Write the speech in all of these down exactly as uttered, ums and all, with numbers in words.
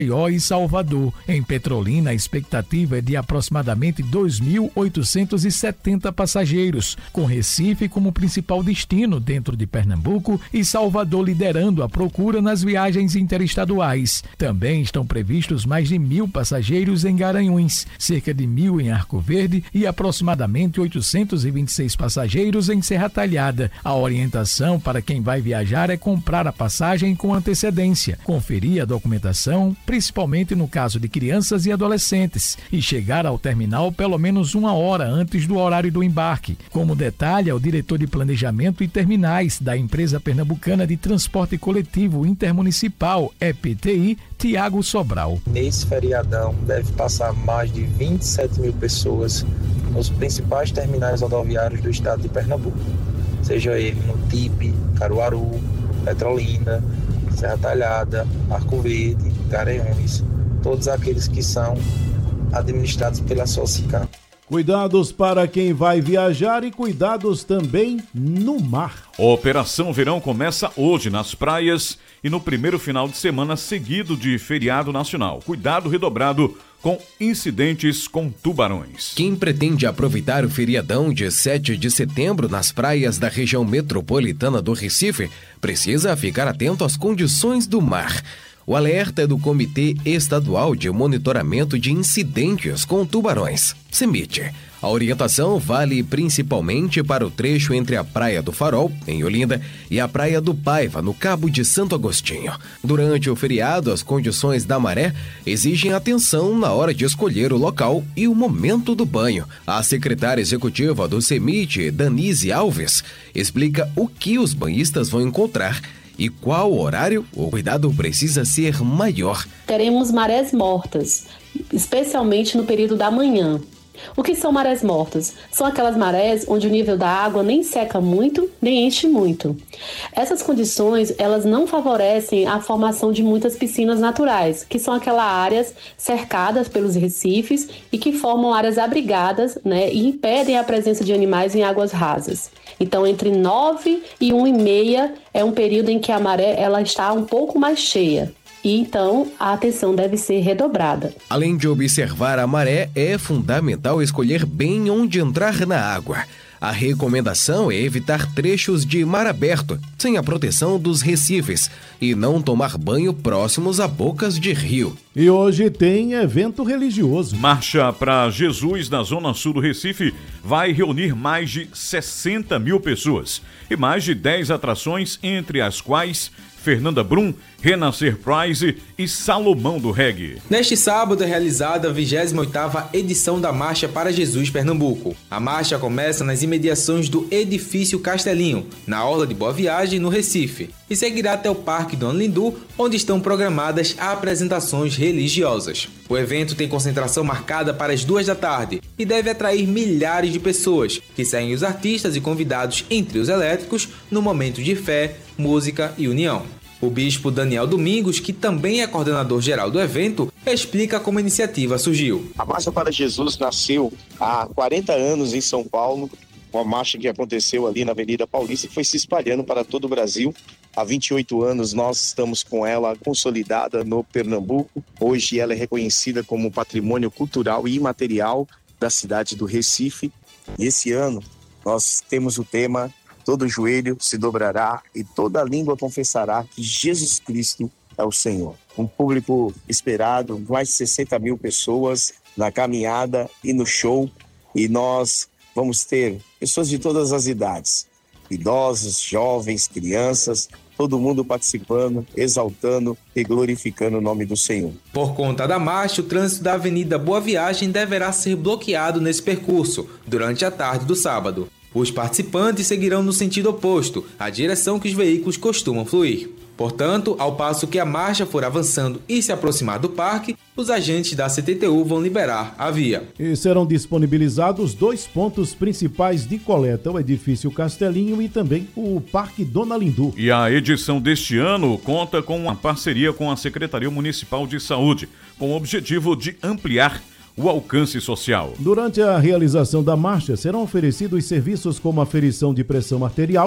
e Salvador. Em Petrolina, a expectativa é de aproximadamente dois mil oitocentos e setenta passageiros, com Recife como principal destino dentro de Pernambuco e Salvador liderando a procura nas viagens interestaduais. Também estão previstos mais de mil passageiros em Garanhuns, cerca de mil em Arco Verde e aproximadamente oitocentos e vinte e seis passageiros em Serra Talhada. A orientação para quem vai viajar é comprar a passagem com antecedência, conferir a documentação, principalmente no caso de crianças e adolescentes, e chegar ao terminal pelo menos uma hora antes do horário do embarque. Como detalha o diretor de Planejamento e Terminais da Empresa Pernambucana de Transporte Coletivo Intermunicipal, E P T I, Tiago Sobral. Nesse feriadão deve passar mais de vinte e sete mil pessoas nos principais terminais rodoviários do estado de Pernambuco, seja ele no T I P, Caruaru, Petrolina, Serra Talhada, Arco Verde, Garanhuns, todos aqueles que são administrados pela Socicam. Cuidados para quem vai viajar e cuidados também no mar. A Operação Verão começa hoje nas praias e no primeiro final de semana seguido de feriado nacional. Cuidado redobrado com incidentes com tubarões. Quem pretende aproveitar o feriadão de sete de setembro nas praias da região metropolitana do Recife precisa ficar atento às condições do mar. O alerta é do Comitê Estadual de Monitoramento de Incidentes com Tubarões, CEMIT. A orientação vale principalmente para o trecho entre a Praia do Farol, em Olinda, e a Praia do Paiva, no Cabo de Santo Agostinho. Durante o feriado, as condições da maré exigem atenção na hora de escolher o local e o momento do banho. A secretária executiva do CEMIT, Danise Alves, explica o que os banhistas vão encontrar e qual horário o cuidado precisa ser maior. Teremos marés mortas, especialmente no período da manhã. O que são marés mortas? São aquelas marés onde o nível da água nem seca muito, nem enche muito. Essas condições, elas não favorecem a formação de muitas piscinas naturais, que são aquelas áreas cercadas pelos recifes e que formam áreas abrigadas, né, e impedem a presença de animais em águas rasas. Então, entre nove e uma e meia é um período em que a maré ela está um pouco mais cheia. E então a atenção deve ser redobrada. Além de observar a maré, é fundamental escolher bem onde entrar na água. A recomendação é evitar trechos de mar aberto, sem a proteção dos recifes, e não tomar banho próximos a bocas de rio. E hoje tem evento religioso. Marcha para Jesus na Zona Sul do Recife vai reunir mais de sessenta mil pessoas e mais de dez atrações, entre as quais Fernanda Brum, Renascer Prize e Salomão do Reggae. Neste sábado é realizada a vigésima oitava edição da Marcha para Jesus Pernambuco. A marcha começa nas imediações do Edifício Castelinho, na Orla de Boa Viagem, no Recife, e seguirá até o Parque Dona Lindu, onde estão programadas apresentações religiosas. O evento tem concentração marcada para as duas da tarde e deve atrair milhares de pessoas, que seguem os artistas e convidados em trios elétricos no momento de fé, música e união. O bispo Daniel Domingos, que também é coordenador geral do evento, explica como a iniciativa surgiu. A Marcha para Jesus nasceu há quarenta anos em São Paulo, uma marcha que aconteceu ali na Avenida Paulista e foi se espalhando para todo o Brasil. Há vinte e oito anos nós estamos com ela consolidada no Pernambuco. Hoje ela é reconhecida como patrimônio cultural e imaterial da cidade do Recife. E esse ano nós temos o tema Todo joelho se dobrará e toda língua confessará que Jesus Cristo é o Senhor. Um público esperado, mais de sessenta mil pessoas na caminhada e no show. E nós vamos ter pessoas de todas as idades, idosos, jovens, crianças, todo mundo participando, exaltando e glorificando o nome do Senhor. Por conta da marcha, o trânsito da Avenida Boa Viagem deverá ser bloqueado nesse percurso durante a tarde do sábado. Os participantes seguirão no sentido oposto, à direção que os veículos costumam fluir. Portanto, ao passo que a marcha for avançando e se aproximar do parque, os agentes da C T T U vão liberar a via. E serão disponibilizados dois pontos principais de coleta, o Edifício Castelinho e também o Parque Dona Lindu. E a edição deste ano conta com uma parceria com a Secretaria Municipal de Saúde, com o objetivo de ampliar o alcance social. Durante a realização da marcha, serão oferecidos serviços como aferição de pressão arterial,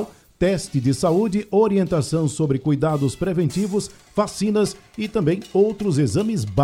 teste de saúde, orientação sobre cuidados preventivos, vacinas e também outros exames básicos.